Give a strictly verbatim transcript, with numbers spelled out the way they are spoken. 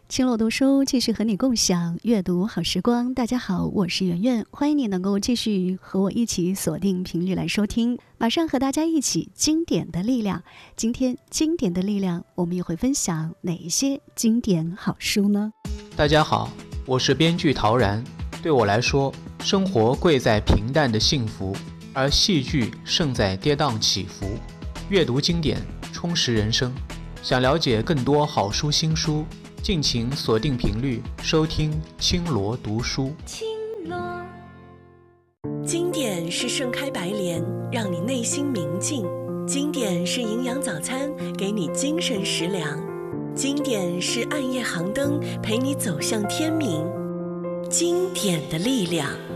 青落读书继续和你共享阅读好时光。大家好，我是圆圆，欢迎你能够继续和我一起锁定频率来收听。马上和大家一起经典的力量。今天经典的力量，我们也会分享哪一些经典好书呢？ 大家好，我是编剧陶然。对我来说，生活贵在平淡的幸福，而戏剧胜在跌宕起伏。阅读经典，充实人生。想了解更多好书新书，敬请锁定频率收听青罗读书。 青罗，经典是盛开白莲，让你内心明净；经典是营养早餐，给你精神食粮；经典是暗夜航灯，陪你走向天明。经典的力量。